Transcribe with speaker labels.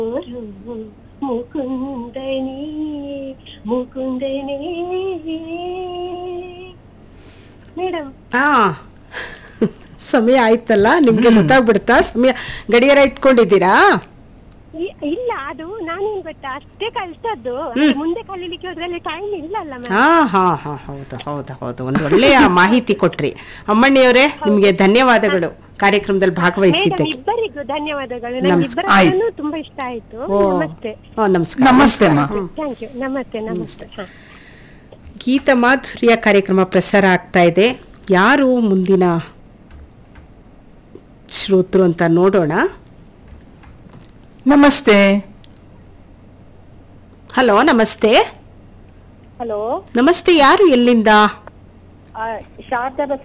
Speaker 1: ಮುಕುಂದನೇ ಮುಕುಂದನೇ madam.
Speaker 2: ಹಾ, ಸಮಯ ಆಯ್ತಲ್ಲ, ನಿಮ್ಗೆ ಗೊತ್ತಾಗ್ಬಿಡ್ತಾ ಸಮಯ? ಗಡಿಯಾರ ಇಟ್ಕೊಂಡಿದ್ದೀರಾ?
Speaker 1: ಇಲ್ಲ, ಅದು ನಾನೇನ್ ಗೊತ್ತಾ, ಅಷ್ಟೇ ಕಲ್ತದ್ದು. ಮುಂದೆ ಕಲೀಲಿಕ್ಕೆ ಅದ್ರಲ್ಲಿ ಟೈಮ್ ಇಲ್ಲಲ್ಲ ಮ್ಯಾಮ್.
Speaker 2: ಹಾ ಹಾ ಹಾ, ಹೌದು ಹೌದು ಹೌದು, ಒಂದು ಒಳ್ಳೆಯ ಮಾಹಿತಿ ಕೊಟ್ರಿ. ಅಮ್ಮಣ್ಣಿಯವರೇ, ನಿಮ್ಗೆ ಧನ್ಯವಾದಗಳು ಕಾರ್ಯಕ್ರಮದಲ್ಲಿ ಭಾಗವಹಿಸಿದ್ದಕ್ಕೆ.
Speaker 1: ಇಬ್ಬರಿಗೂ ಧನ್ಯವಾದಗಳು. ನಂಗೆ ಇಬ್ಬರನ್ನು ತುಂಬಾ ಇಷ್ಟ ಆಯ್ತು. ನಮಸ್ತೆ.
Speaker 2: ನಮಸ್ಕಾರ.
Speaker 3: ನಮಸ್ತೆ ಅಮ್ಮ.
Speaker 1: Thank you. ನಮಸ್ತೆ ನಮಸ್ತೆ.
Speaker 2: ಗೀತ ಮಾಧುರ್ಯ ಕಾರ್ಯಕ್ರಮ ಪ್ರಸಾರ ಆಗ್ತಾ ಇದೆ. ಯಾರು ಮುಂದಿನ ಶ್ರೋತೃ ಅಂತ ನೋಡೋಣ.
Speaker 3: ನಮಸ್ತೆ.
Speaker 2: ಹಲೋ, ನಮಸ್ತೆ.
Speaker 1: ಹಲೋ,
Speaker 2: ನಮಸ್ತೆ, ಯಾರು ಎಲ್ಲಿಂದ?
Speaker 1: ಶಾರದಾ